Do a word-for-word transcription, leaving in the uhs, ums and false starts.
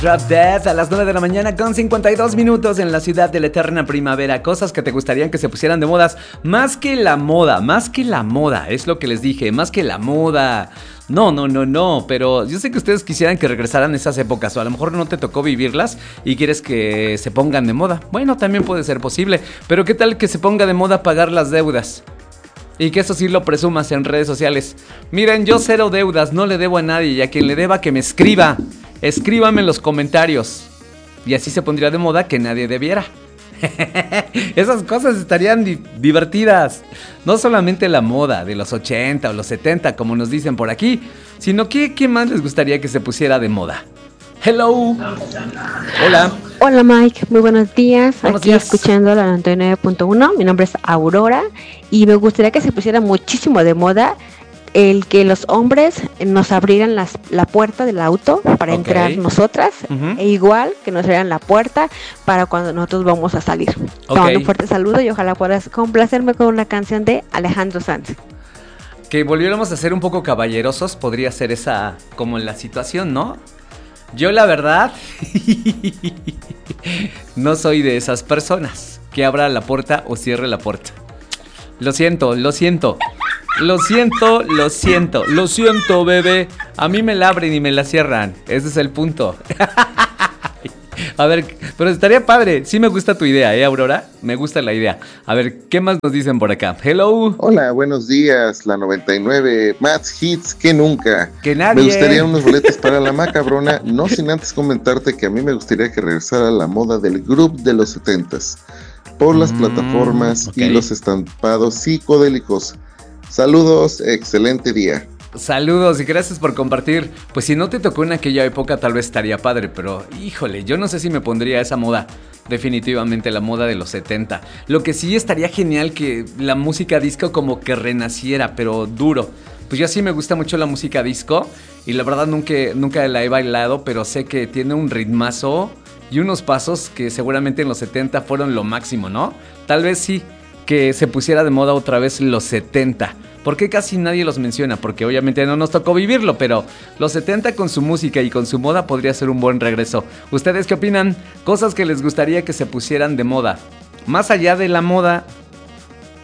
Drop Dead a las nueve de la mañana con cincuenta y dos minutos en la ciudad de la eterna primavera. Cosas que te gustarían que se pusieran de modas. Más que la moda, más que la moda, es lo que les dije, más que la moda. No, no, no, no, pero yo sé que ustedes quisieran que regresaran esas épocas, o a lo mejor no te tocó vivirlas y quieres que se pongan de moda. Bueno, también puede ser posible, pero ¿qué tal que se ponga de moda pagar las deudas? Y que eso sí lo presumas en redes sociales. Miren, yo cero deudas, no le debo a nadie, y a quien le deba que me escriba. Escríbame en los comentarios. Y así se pondría de moda que nadie debiera. Esas cosas estarían di- divertidas. No solamente la moda de los ochenta o los setenta, como nos dicen por aquí, sino que ¿qué más les gustaría que se pusiera de moda? Hello. Hola. Hola Mike, muy buenos días. Buenos Aquí días. escuchando la noventa y nueve punto uno. Mi nombre es Aurora y me gustaría que se pusiera muchísimo de moda el que los hombres nos abrieran las, la puerta del auto para Ok. entrar nosotras, Ujú. e igual que nos abrieran la puerta para cuando nosotros vamos a salir. Te Ok. mando un fuerte saludo y ojalá puedas complacerme con una canción de Alejandro Sanz. Que volviéramos a ser un poco caballerosos, podría ser esa como la situación, ¿no? Yo la verdad no soy de esas personas que abra la puerta o cierre la puerta. Lo siento, lo siento. Lo siento, lo siento. Lo siento, bebé. A mí me la abren y me la cierran. Ese es el punto. A ver, pero estaría padre. Sí me gusta tu idea, ¿eh, Aurora? Me gusta la idea. A ver, ¿qué más nos dicen por acá? Hello. Hola, buenos días, la noventa y nueve, más hits que nunca. Que nadie. Me gustaría unos boletos para la macabrona, no sin antes comentarte que a mí me gustaría que regresara la moda del grupo de los setentas, por las Mm, plataformas ok. y los estampados psicodélicos. Saludos, excelente día. Saludos y gracias por compartir. Pues si no te tocó en aquella época tal vez estaría padre, pero híjole, yo no sé si me pondría esa moda. Definitivamente la moda de los setenta. Lo que sí estaría genial que la música disco como que renaciera, pero duro. Pues yo sí me gusta mucho la música disco y la verdad nunca, nunca la he bailado, pero sé que tiene un ritmazo y unos pasos que seguramente en los setenta fueron lo máximo, ¿no? Tal vez sí, que se pusiera de moda otra vez los setenta. ¿Por qué casi nadie los menciona? Porque obviamente no nos tocó vivirlo, pero los setenta con su música y con su moda podría ser un buen regreso. ¿Ustedes qué opinan? Cosas que les gustaría que se pusieran de moda. Más allá de la moda,